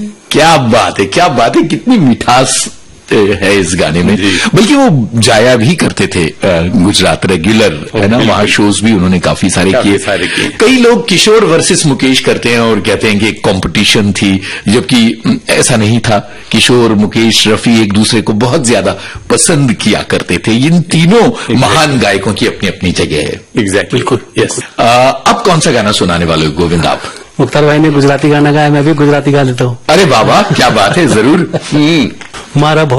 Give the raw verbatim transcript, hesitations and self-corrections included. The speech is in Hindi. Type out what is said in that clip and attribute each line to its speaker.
Speaker 1: क्या बात है, क्या बात है, कितनी मिठास है इस गाने में। बल्कि वो जाया भी करते थे गुजरात रेगुलर, है ना, वहां शोज भी उन्होंने काफी सारे किए। कई लोग किशोर वर्सेस मुकेश करते हैं और कहते हैं कि एक कंपटीशन थी, जबकि ऐसा नहीं था। किशोर, मुकेश, रफी एक दूसरे को बहुत ज्यादा पसंद किया करते थे। इन तीनों exactly. महान गायकों की अपनी अपनी जगह है।
Speaker 2: एग्जैक्टली, बिल्कुल, यस।
Speaker 1: अब कौन सा गाना सुनाने वाले हो गोविंद आप?
Speaker 3: मुख्तार भाई ने गुजराती गाना गाया, मैं भी गुजराती गा लेता हूँ।
Speaker 1: अरे बाबा, क्या बात है, जरूर।
Speaker 3: मारा